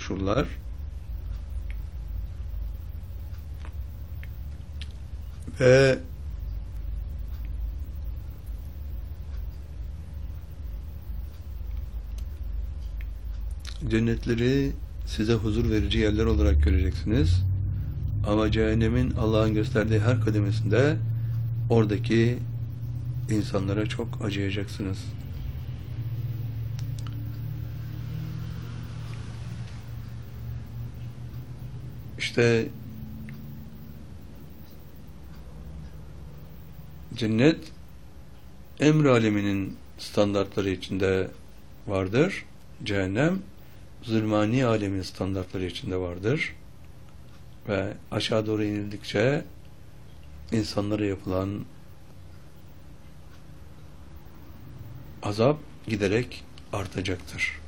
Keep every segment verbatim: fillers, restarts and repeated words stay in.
oluşurlar. Ve cennetleri size huzur verici yerler olarak göreceksiniz. Ama cehennemin Allah'ın gösterdiği her kademesinde oradaki insanlara çok acıyacaksınız. İşte cennet emr aleminin standartları içinde vardır. Cehennem zulmani alemin standartları içinde vardır. Ve aşağı doğru inildikçe insanlara yapılan azap giderek artacaktır.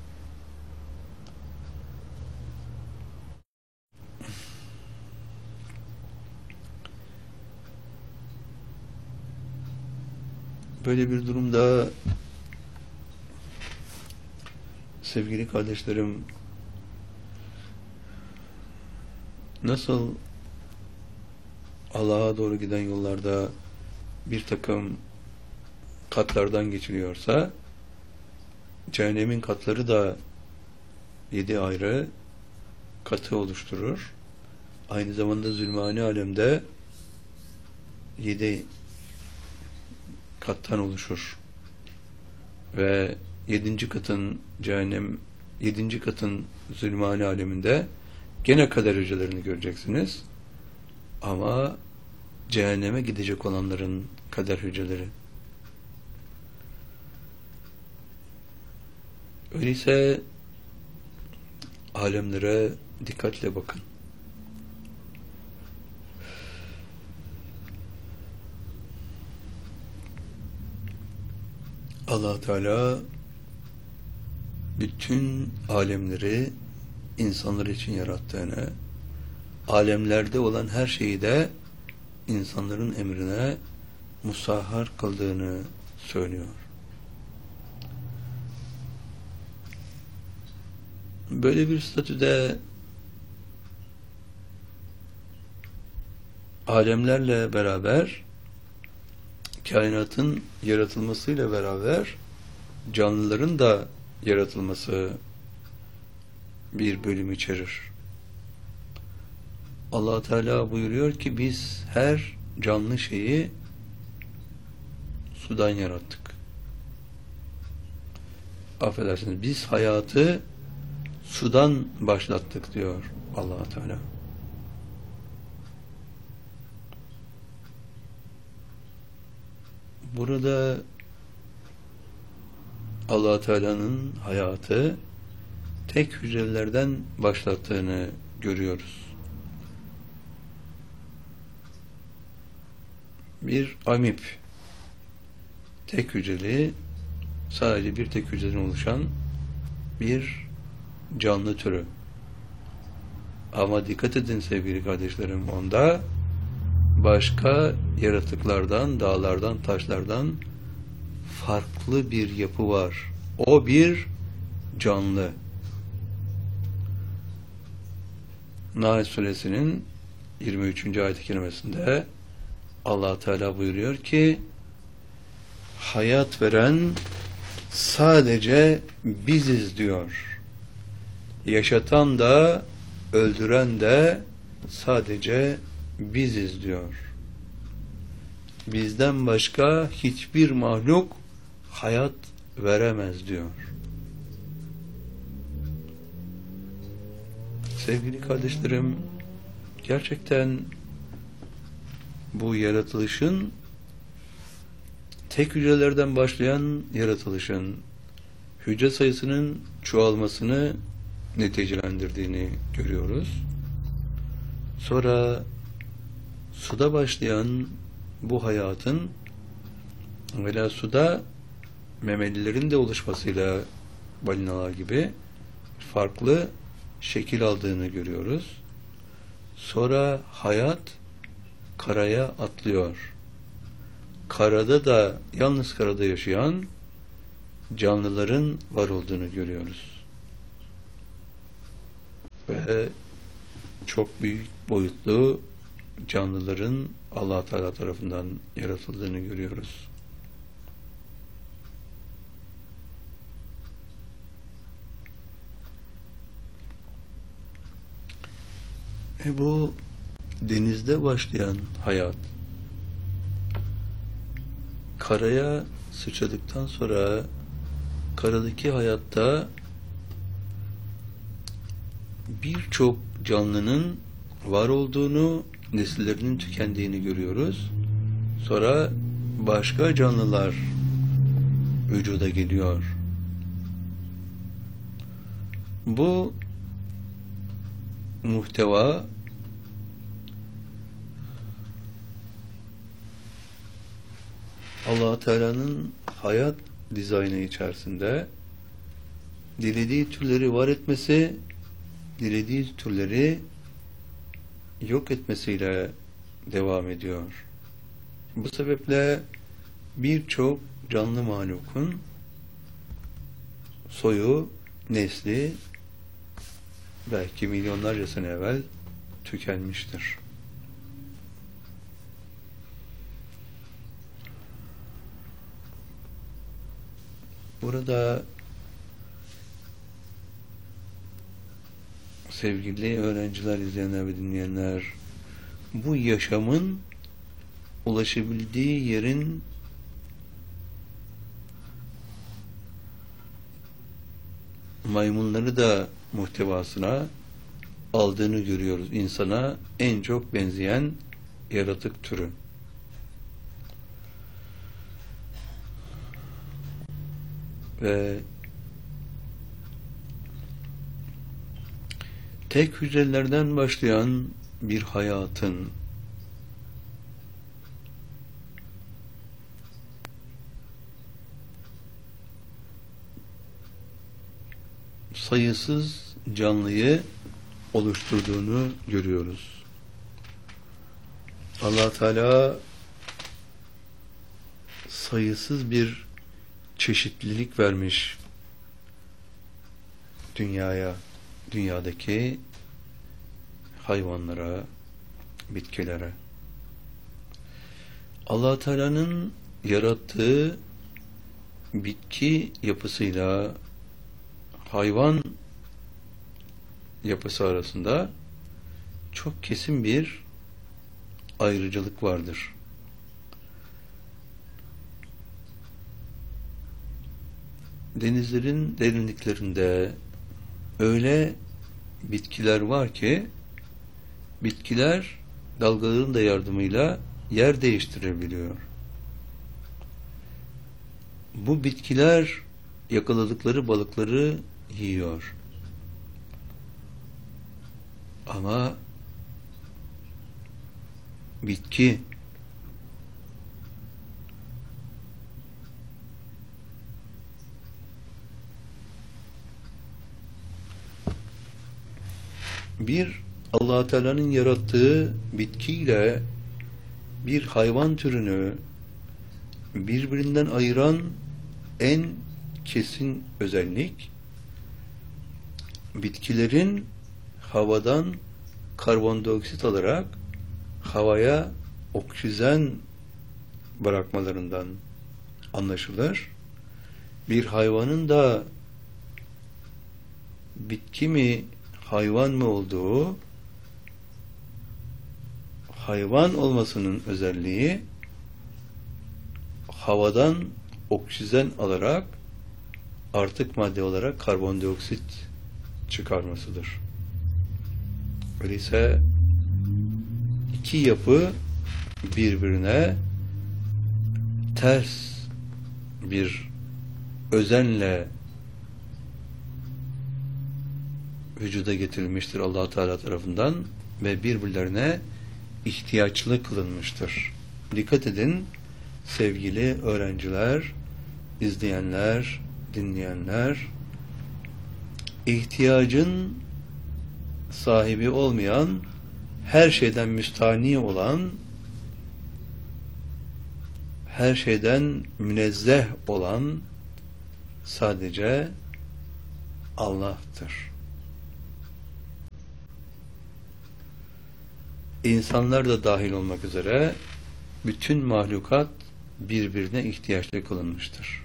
Böyle bir durumda sevgili kardeşlerim, nasıl Allah'a doğru giden yollarda bir takım katlardan geçiliyorsa, cehennemin katları da yedi ayrı katı oluşturur. Aynı zamanda zulmani alemde yedi kattan oluşur. Ve yedinci katın cehennem, yedinci katın zulmani aleminde gene kader hücrelerini göreceksiniz. Ama cehenneme gidecek olanların kader hücreleri. Öyleyse alemlere dikkatle bakın. Allah Teala bütün alemleri insanlar için yarattığını, alemlerde olan her şeyi de insanların emrine musahhar kıldığını söylüyor. Böyle bir statüde alemlerle beraber, kainatın yaratılmasıyla beraber canlıların da yaratılması bir bölüm içerir. Allah Teala buyuruyor ki biz her canlı şeyi sudan yarattık. Affedersiniz, biz hayatı sudan başlattık diyor Allah Teala. Burada Allah Teala'nın hayatı tek hücrelerden başlattığını görüyoruz. Bir amip, tek hücreli, sadece bir tek hücreden oluşan bir canlı türü. Ama dikkat edin sevgili kardeşlerim, onda başka yaratıklardan, dağlardan, taşlardan farklı bir yapı var. O bir canlı. Nahl suresinin yirmi üçüncü ayet-i kerimesinde Allah Teala buyuruyor ki hayat veren sadece biziz diyor. Yaşatan da öldüren de sadece biziz diyor. Bizden başka hiçbir mahluk hayat veremez diyor. Sevgili kardeşlerim, gerçekten bu yaratılışın, tek hücrelerden başlayan yaratılışın hücre sayısının çoğalmasını neticelendirdiğini görüyoruz. Sonra suda başlayan bu hayatın veya suda memelilerin de oluşmasıyla balinalar gibi farklı şekil aldığını görüyoruz. Sonra hayat karaya atlıyor. Karada da, yalnız karada yaşayan canlıların var olduğunu görüyoruz. ve çok büyük boyutlu canlıların Allah Teala tarafından yaratıldığını görüyoruz. E bu denizde başlayan hayat karaya sıçradıktan sonra karadaki hayatta birçok canlının var olduğunu, nesillerinin tükendiğini görüyoruz. Sonra başka canlılar vücuda geliyor. Bu muhteva Allah Teala'nın hayat dizaynı içerisinde dilediği türleri var etmesi, dilediği türleri yok etmesiyle devam ediyor. Bu sebeple birçok canlı mahlukun soyu, nesli belki milyonlarca sene evvel tükenmiştir. Burada sevgili öğrenciler, izleyenler ve dinleyenler, bu yaşamın ulaşabildiği yerin maymunları da muhtevasına aldığını görüyoruz. İnsana en çok benzeyen yaratık türü. Ve tek hücrelerden başlayan bir hayatın sayısız canlıyı oluşturduğunu görüyoruz. Allah Teala sayısız bir çeşitlilik vermiş dünyaya, dünyadaki hayvanlara, bitkilere. Allah Teala'nın yarattığı bitki yapısıyla hayvan yapısı arasında çok kesin bir ayrıcalık vardır. Denizlerin derinliklerinde öyle bitkiler var ki bitkiler dalgaların da yardımıyla yer değiştirebiliyor. Bu bitkiler yakaladıkları balıkları yiyor. Ama bitki bir Allah Teala'nın yarattığı bitkiyle bir hayvan türünü birbirinden ayıran en kesin özellik, bitkilerin havadan karbondioksit alarak havaya oksijen bırakmalarından anlaşılır. Bir hayvanın da bitki mi hayvan mı olduğu, hayvan olmasının özelliği havadan oksijen alarak artık madde olarak karbondioksit çıkarmasıdır. Öyleyse iki yapı birbirine ters bir özenle vücuda getirilmiştir Allah Teala tarafından ve birbirlerine ihtiyaçlı kılınmıştır. Dikkat edin sevgili öğrenciler, izleyenler, dinleyenler, ihtiyacın sahibi olmayan, her şeyden müstahni olan, her şeyden münezzeh olan sadece Allah'tır. İnsanlar da dahil olmak üzere bütün mahlukat birbirine ihtiyaçlı kılınmıştır.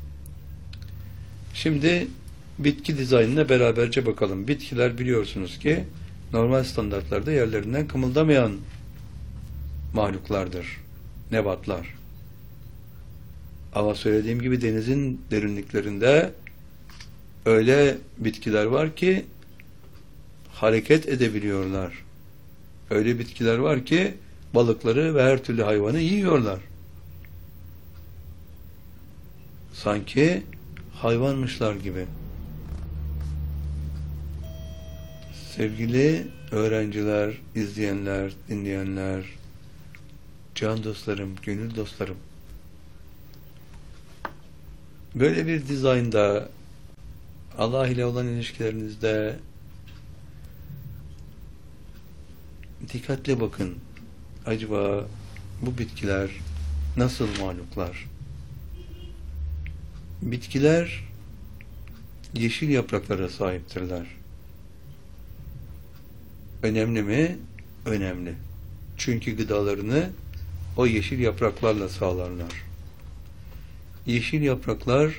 Şimdi bitki dizaynına beraberce bakalım. Bitkiler biliyorsunuz ki normal standartlarda yerlerinden kımıldamayan mahluklardır. Nebatlar. Ama söylediğim gibi denizin derinliklerinde öyle bitkiler var ki hareket edebiliyorlar. Öyle bitkiler var ki balıkları ve her türlü hayvanı yiyorlar. Sanki hayvanmışlar gibi. Sevgili öğrenciler, izleyenler, dinleyenler, can dostlarım, gönül dostlarım, böyle bir dizaynda Allah ile olan ilişkilerinizde dikkatle bakın. Acaba bu bitkiler nasıl mahluklar? Bitkiler yeşil yapraklara sahiptirler. Önemli mi? Önemli. Çünkü gıdalarını o yeşil yapraklarla sağlarlar. Yeşil yapraklar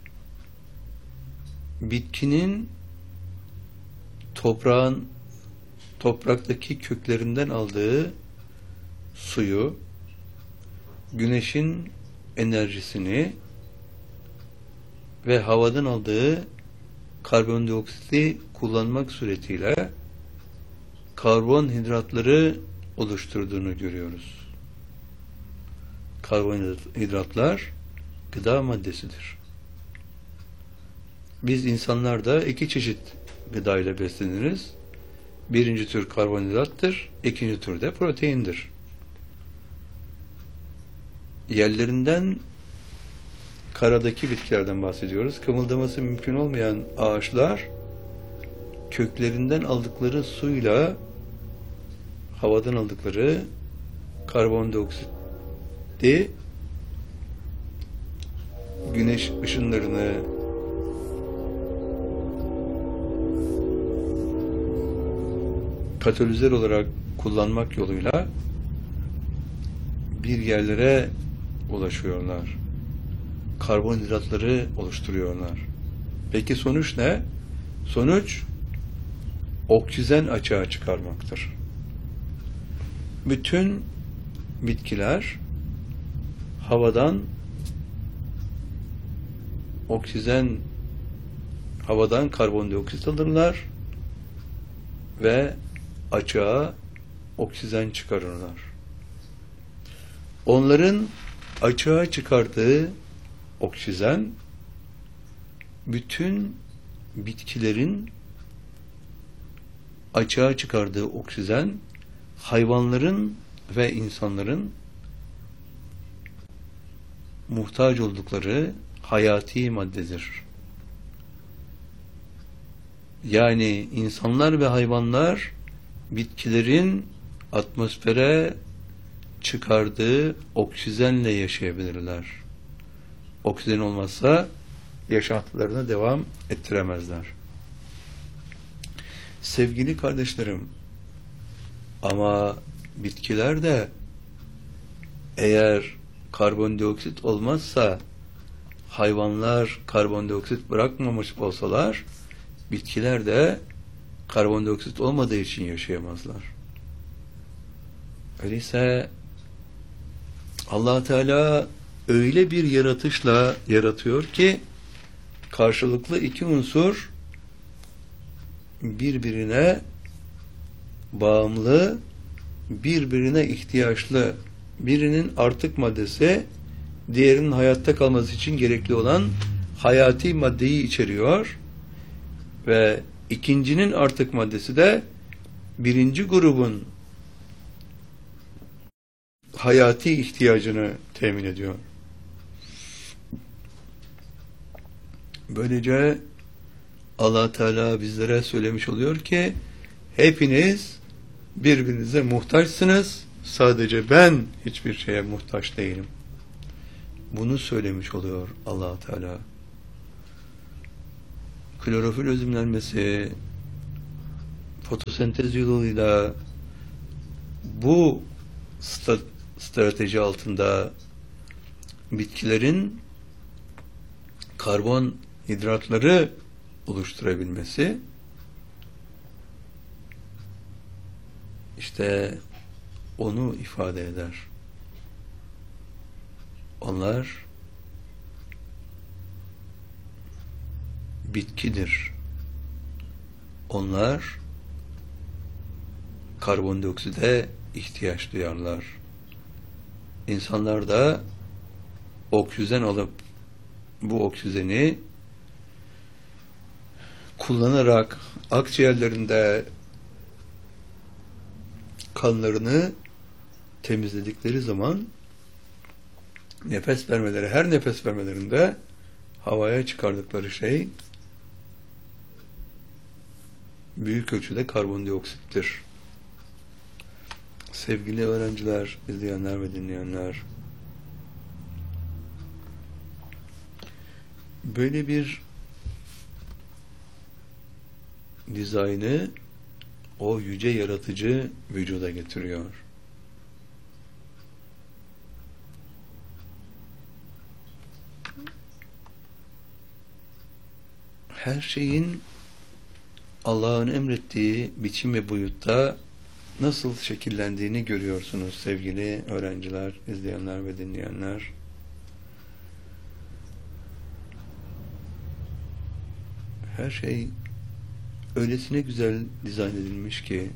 bitkinin toprağın topraktaki köklerinden aldığı suyu, güneşin enerjisini ve havadan aldığı karbondioksiti kullanmak suretiyle karbonhidratları oluşturduğunu görüyoruz. Karbonhidratlar gıda maddesidir. Biz insanlar da iki çeşit gıda ile besleniriz. Birinci tür karbonhidrattır, ikinci tür de proteindir. Yerlerinden karadaki bitkilerden bahsediyoruz. Kımıldaması mümkün olmayan ağaçlar köklerinden aldıkları suyla havadan aldıkları karbondioksiti güneş ışınlarını katalizör olarak kullanmak yoluyla bir yerlere ulaşıyorlar. Karbonhidratları oluşturuyorlar. Peki sonuç ne? Sonuç oksijen açığa çıkarmaktır. Bütün bitkiler havadan oksijen havadan karbondioksit alırlar ve açığa oksijen çıkarırlar. Onların açığa çıkardığı oksijen bütün bitkilerin açığa çıkardığı oksijen hayvanların ve insanların muhtaç oldukları hayati maddedir. Yani insanlar ve hayvanlar bitkilerin atmosfere çıkardığı oksijenle yaşayabilirler. Oksijen olmazsa yaşantılarına devam ettiremezler. Sevgili kardeşlerim, ama bitkiler de eğer karbondioksit olmazsa, hayvanlar karbondioksit bırakmamış olsalar, bitkiler de karbondioksit olmadığı için yaşayamazlar. Öyleyse Allah Teala öyle bir yaratışla yaratıyor ki karşılıklı iki unsur birbirine bağımlı, birbirine ihtiyaçlı, birinin artık maddesi diğerinin hayatta kalması için gerekli olan hayati maddeyi içeriyor ve ikincinin artık maddesi de birinci grubun hayati ihtiyacını temin ediyor. Böylece Allah Teala bizlere söylemiş oluyor ki hepiniz birbirinize muhtaçsınız. Sadece ben hiçbir şeye muhtaç değilim. Bunu söylemiş oluyor Allah Teala. Klorofil özümlenmesi, fotosentez yoluyla bu sta- strateji altında bitkilerin karbon hidratları oluşturabilmesi işte onu ifade eder. Onlar bitkidir. Onlar karbondioksite ihtiyaç duyarlar. İnsanlar da oksijen alıp bu oksijeni kullanarak akciğerlerinde kanlarını temizledikleri zaman nefes vermeleri, her nefes vermelerinde havaya çıkardıkları şey büyük ölçüde karbondioksittir. Sevgili öğrenciler, izleyenler ve dinleyenler, böyle bir dizaynı o yüce yaratıcı vücuda getiriyor. Her şeyin Allah'ın emrettiği biçim ve boyutta nasıl şekillendiğini görüyorsunuz sevgili öğrenciler, izleyenler ve dinleyenler. Her şey öylesine güzel dizayn edilmiş ki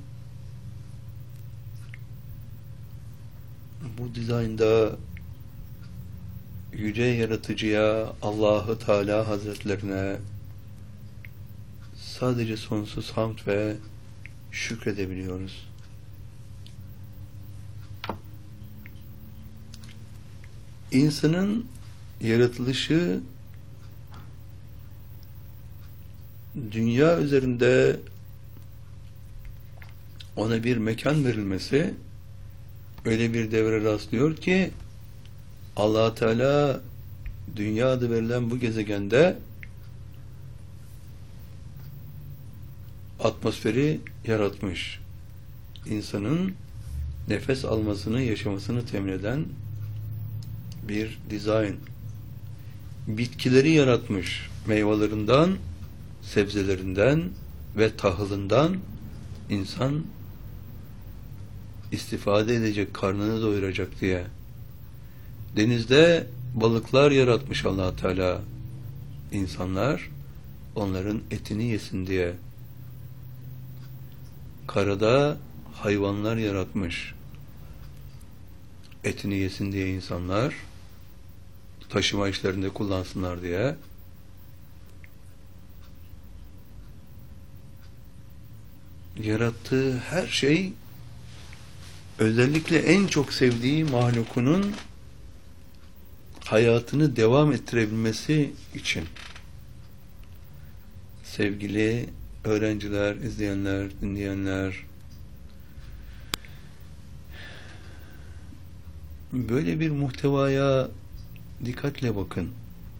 bu dizaynda yüce yaratıcıya, Allahu Teala Hazretlerine sadece sonsuz hamd ve şükredebiliyoruz. İnsanın yaratılışı dünya üzerinde ona bir mekan verilmesi öyle bir devre rastlıyor ki Allah Teala dünya adı verilen bu gezegende atmosferi yaratmış. İnsanın nefes almasını, yaşamasını temin eden bir dizayn. Bitkileri yaratmış. Meyvelerinden, sebzelerinden ve tahılından insan istifade edecek, karnını doyuracak diye. Denizde balıklar yaratmış Allah Teala. İnsanlar onların etini yesin diye. Karada hayvanlar yaratmış. Etini yesin diye insanlar, taşıma işlerinde kullansınlar diye. Yarattığı her şey özellikle en çok sevdiği mahlukunun hayatını devam ettirebilmesi için. Sevgili öğrenciler, izleyenler, dinleyenler, böyle bir muhtevaya dikkatle bakın.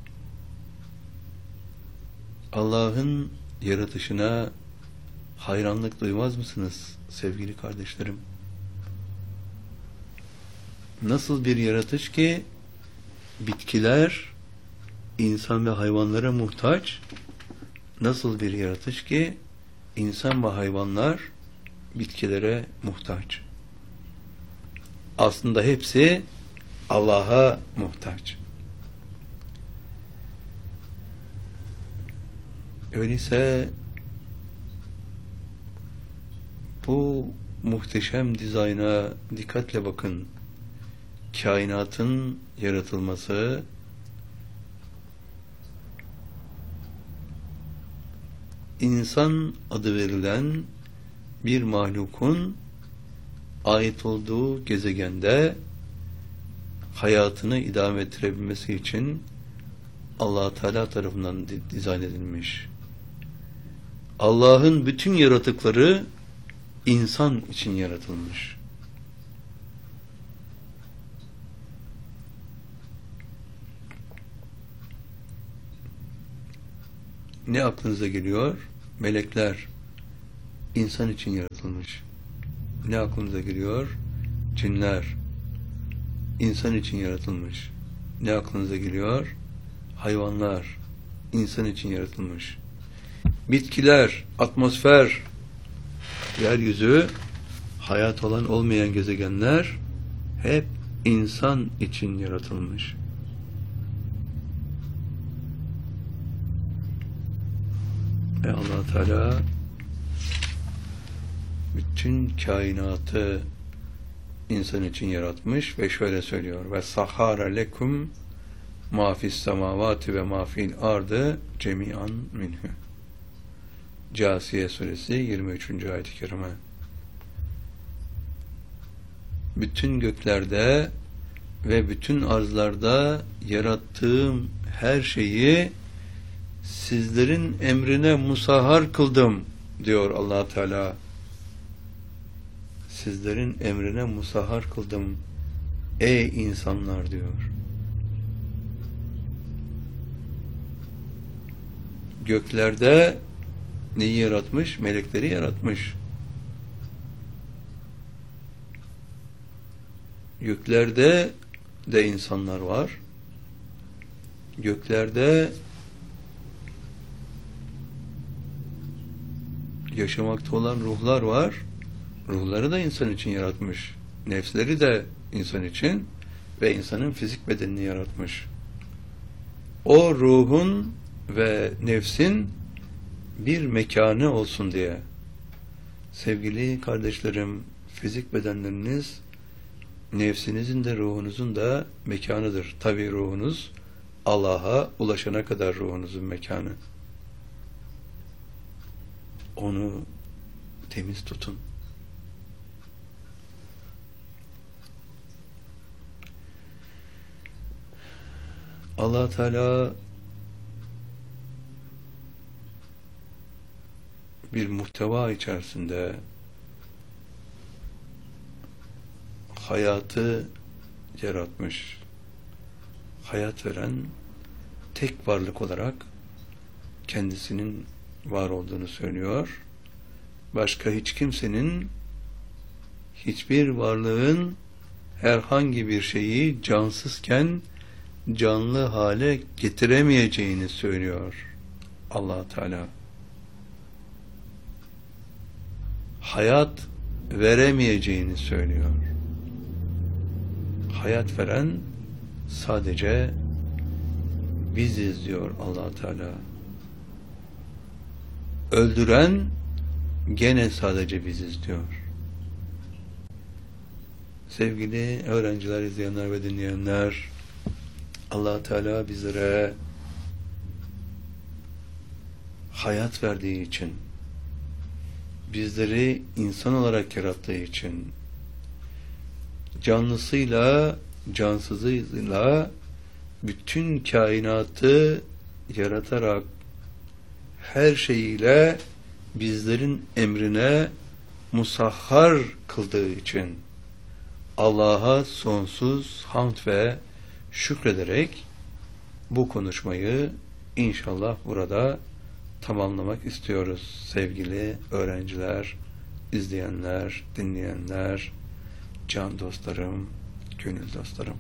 Allah'ın yaratışına hayranlık duymaz mısınız sevgili kardeşlerim? Nasıl bir yaratış ki bitkiler insan ve hayvanlara muhtaç, nasıl bir yaratış ki insan ve hayvanlar bitkilere muhtaç. Aslında hepsi Allah'a muhtaç. Öyleyse bu muhteşem dizayna dikkatle bakın. Kainatın yaratılması insan adı verilen bir mahlukun ait olduğu gezegende hayatını idame ettirebilmesi için Allah Teala tarafından dizayn edilmiş. Allah'ın bütün yaratıkları insan için yaratılmış. Ne aklınıza geliyor? Melekler insan için yaratılmış. Ne aklınıza geliyor? cinler insan için yaratılmış. Ne aklınıza geliyor? Hayvanlar insan için yaratılmış. Bitkiler, atmosfer, yeryüzü, hayat olan olmayan gezegenler hep insan için yaratılmış. Ve Allah Teala bütün kainatı insan için yaratmış ve şöyle söylüyor: ve sahara lekum ma fis semavati ve ma fil ardı cemian minhu. Câsiye suresi yirmi üçüncü ayet-i kerime. Bütün göklerde ve bütün arzlarda yarattığım her şeyi sizlerin emrine musahhar kıldım diyor Allah Teala. Sizlerin emrine musahhar kıldım ey insanlar diyor. Göklerde neyi yaratmış? Melekleri yaratmış. Göklerde de insanlar var. Göklerde yaşamakta olan ruhlar var. Ruhları da insan için yaratmış. Nefsleri de insan için ve insanın fizik bedenini yaratmış. O ruhun ve nefsin bir mekanı olsun diye. Sevgili kardeşlerim, fizik bedenleriniz nefsinizin de ruhunuzun da mekanıdır. Tabii ruhunuz Allah'a ulaşana kadar ruhunuzun mekanı. Onu temiz tutun. Allah Teala bir muhteva içerisinde hayatı yaratmış. Hayat veren tek varlık olarak kendisinin var olduğunu söylüyor. Başka hiç kimsenin, hiçbir varlığın herhangi bir şeyi cansızken canlı hale getiremeyeceğini söylüyor Allah Teala. Hayat veremeyeceğini söylüyor. Hayat veren sadece biziz diyor Allah Teala. Öldüren gene sadece biziz diyor. Sevgili öğrenciler, izleyenler ve dinleyenler, Allah Teala bizlere hayat verdiği için, bizleri insan olarak yarattığı için, canlısıyla cansızıyla bütün kainatı yaratarak her şeyiyle bizlerin emrine musahhar kıldığı için Allah'a sonsuz hamd ve şükrederek bu konuşmayı inşallah burada tamamlamak istiyoruz. Sevgili öğrenciler, izleyenler, dinleyenler, can dostlarım, gönül dostlarım.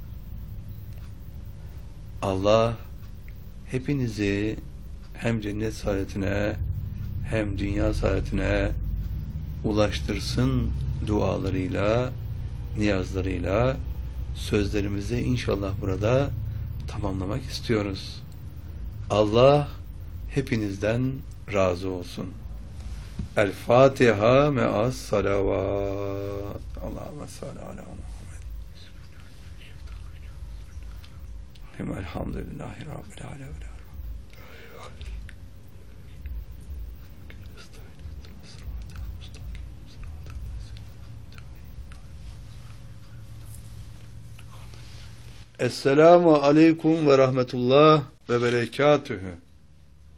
Allah hepinizi hem cennet saadetine hem dünya saadetine ulaştırsın dualarıyla, niyazlarıyla sözlerimizi inşallah burada tamamlamak istiyoruz. Allah hepinizden razı olsun. El Fatiha me'as salavat. Allahümme salli ala Muhammed. Elhamdülillahi Rabbil alemin. Esselamu aleyküm ve rahmetullah ve berekatühü.